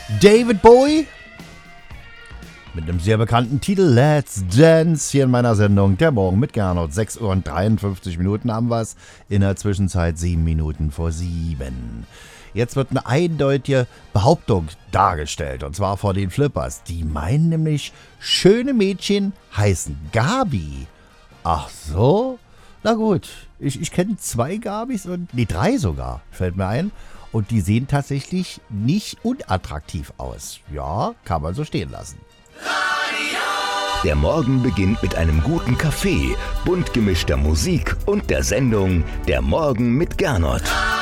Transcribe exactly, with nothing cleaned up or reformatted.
David Bowie mit einem sehr bekannten Titel Let's Dance hier in meiner Sendung Der Morgen mit Gernot. sechs Uhr und dreiundfünfzig Minuten haben wir es. In der Zwischenzeit sieben Minuten vor sieben. Jetzt wird eine eindeutige Behauptung dargestellt, und zwar vor den Flippers. Die meinen nämlich, schöne Mädchen heißen Gabi. Ach so? Na gut, ich, ich kenne zwei Gabis, und nee, drei sogar, fällt mir ein. Und die sehen tatsächlich nicht unattraktiv aus. Ja, kann man so stehen lassen. Der Morgen beginnt mit einem guten Kaffee, bunt gemischter Musik und der Sendung Der Morgen mit Gernot.